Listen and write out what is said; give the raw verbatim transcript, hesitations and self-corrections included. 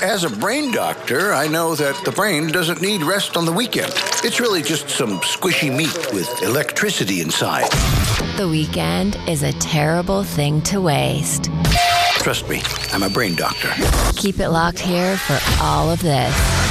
As a brain doctor, I know that the brain doesn't need rest on the weekend. It's really just some squishy meat with electricity inside. The weekend is a terrible thing to waste. Trust me, I'm a brain doctor. Keep it locked here for all of this.